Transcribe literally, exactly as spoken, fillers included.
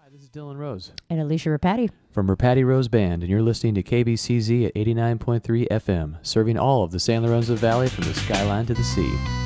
This is Dylan Rose And Alicia Rapati. from Rapati Rose Band, and you're listening to K B C Z at eighty-nine point three F M, serving all of the San Lorenzo Valley from the skyline to the sea.